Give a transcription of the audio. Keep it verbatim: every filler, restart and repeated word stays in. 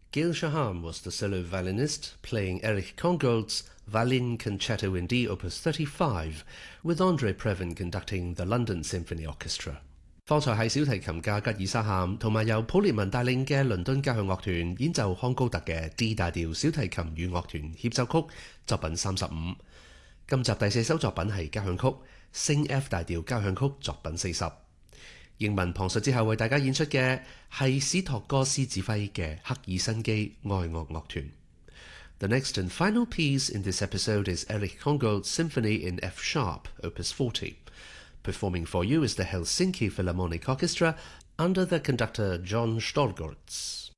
Gail Shaham was the solo violinist, playing Erich Kongold's Violin Concerto in D Opus thirty-five, with Andre Previn conducting the London Symphony Orchestra. 方才係小提琴家吉爾沙喊同埋由普列文帶領嘅倫敦交響樂團演奏康高特嘅 D 大調小提琴與樂團協奏曲作品三十五。今集第四首作品係交響曲升 F 大調交響曲作品四十。英文旁述之後為大家演出嘅係史托哥斯指揮嘅赫爾辛基愛樂樂團。The next and final piece in this episode is Erich Kongold's Symphony in F sharp, Opus forty. Performing for you is the Helsinki Philharmonic Orchestra under the conductor John Storgårds.